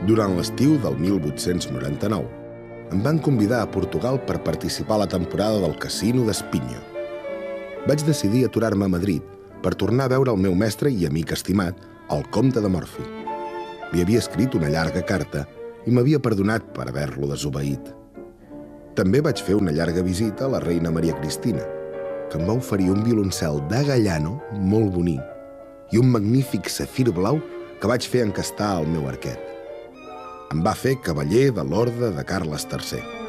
Durant l'estiu del 1899, em van convidar a Portugal per participar a la temporada del Casino d'Espinho. Vaig decidir aturar-me a Madrid per tornar a veure el meu mestre i amic estimat, el comte de Morphy. Li havia escrit una llarga carta i m'havia perdonat per haver-lo desobeït. També vaig fer una llarga visita a la reina Maria Cristina, que em va oferir un violoncel de Gallano molt bonic i un magnífic safir blau que vaig fer encastar al meu arquet. Em va fer cavaller de l'Orde de Carles III.